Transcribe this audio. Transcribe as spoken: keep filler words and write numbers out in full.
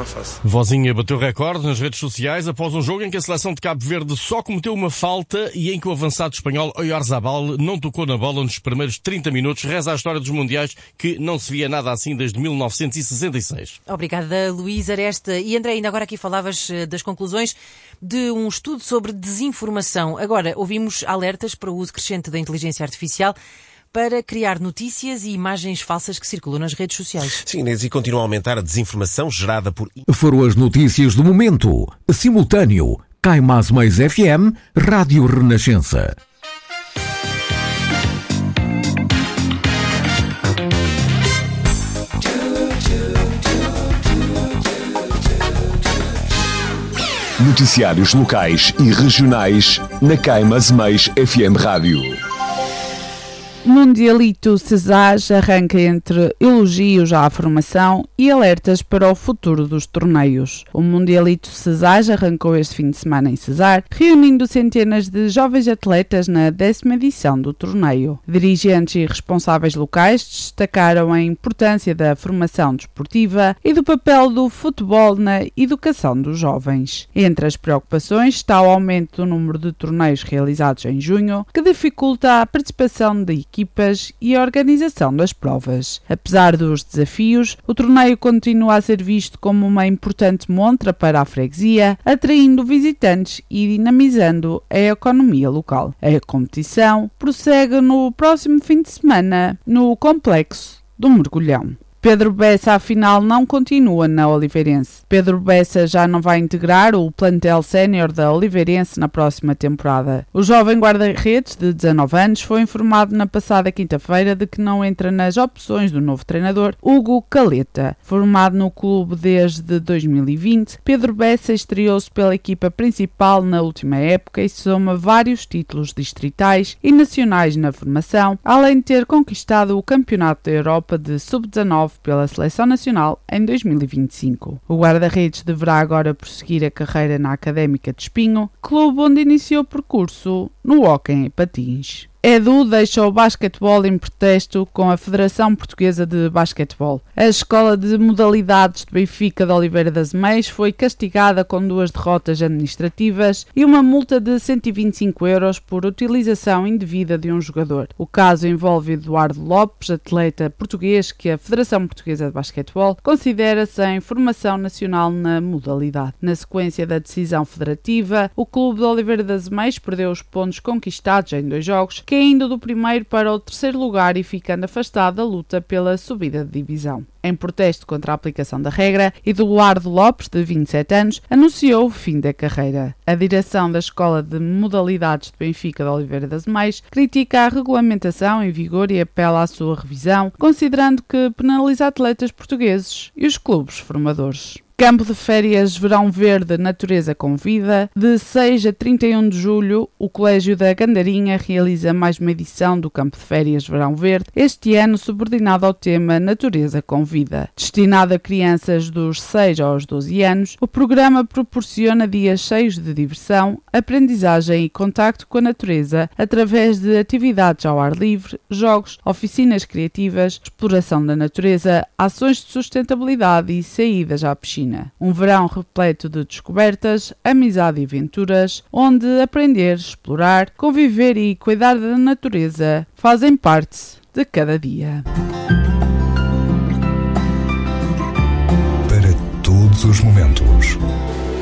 pas facile. Vozinha bateu recorde nas redes sociais após um jogo em que a seleção de Cabo Verde só cometeu uma falta e em que o avançado espanhol Oyarzabal não tocou na bola nos primeiros trinta minutos. Reza a história dos mundiais que não se via nada assim desde mil novecentos e sessenta e seis. Obrigada, Luís Aresta. E André, ainda agora aqui falavas das conclusões de um estudo sobre desinformação. Agora, ouvimos alertas para o uso crescente da inteligência artificial para criar notícias e imagens falsas que circulam nas redes sociais. Sim, Inês, e continua a aumentar a desinformação gerada por... Foram as notícias do momento. Simultâneo. Cai Mais Mais F M, Rádio Renascença. Noticiários locais e regionais na Cai Mais Mais F M Rádio. Mundialito Cesaz arranca entre elogios à formação e alertas para o futuro dos torneios. O Mundialito Cesaz arrancou este fim de semana em Cesar, reunindo centenas de jovens atletas na décima edição do torneio. Dirigentes e responsáveis locais destacaram a importância da formação desportiva e do papel do futebol na educação dos jovens. Entre as preocupações está o aumento do número de torneios realizados em junho, que dificulta a participação de equipas e a organização das provas. Apesar dos desafios, o torneio continua a ser visto como uma importante montra para a freguesia, atraindo visitantes e dinamizando a economia local. A competição prossegue no próximo fim de semana no Complexo do Mergulhão. Pedro Bessa, afinal, não continua na Oliveirense. Pedro Bessa já não vai integrar o plantel sénior da Oliveirense na próxima temporada. O jovem guarda-redes de dezanove anos foi informado na passada quinta-feira de que não entra nas opções do novo treinador, Hugo Caleta. Formado no clube desde dois mil e vinte, Pedro Bessa estreou-se pela equipa principal na última época e soma vários títulos distritais e nacionais na formação, além de ter conquistado o Campeonato da Europa de sub dezanove pela Seleção Nacional em dois mil e vinte e cinco. O guarda-redes deverá agora prosseguir a carreira na Académica de Espinho, clube onde iniciou o percurso no hóquei em patins. Edu deixa o basquetebol em protesto com a Federação Portuguesa de Basquetebol. A Escola de Modalidades de Benfica de Oliveira das Meias foi castigada com duas derrotas administrativas e uma multa de cento e vinte e cinco euros por utilização indevida de um jogador. O caso envolve Eduardo Lopes, atleta português que a Federação Portuguesa de Basquetebol considera sem formação nacional na modalidade. Na sequência da decisão federativa, o clube de Oliveira das Meias perdeu os pontos conquistados em dois jogos, caindo do primeiro para o terceiro lugar e ficando afastado da luta pela subida de divisão. Em protesto contra a aplicação da regra, Eduardo Lopes, de vinte e sete anos, anunciou o fim da carreira. A direção da Escola de Modalidades de Benfica de Oliveira das Meias critica a regulamentação em vigor e apela à sua revisão, considerando que penaliza atletas portugueses e os clubes formadores. Campo de Férias Verão Verde Natureza com Vida. De seis a trinta e um de julho, o Colégio da Gandarinha realiza mais uma edição do Campo de Férias Verão Verde, este ano subordinado ao tema Natureza com Vida. Destinado a crianças dos seis aos doze anos, o programa proporciona dias cheios de diversão, aprendizagem e contacto com a natureza através de atividades ao ar livre, jogos, oficinas criativas, exploração da natureza, ações de sustentabilidade e saídas à piscina. Um verão repleto de descobertas, amizade e aventuras, onde aprender, explorar, conviver e cuidar da natureza fazem parte de cada dia. Para todos os momentos,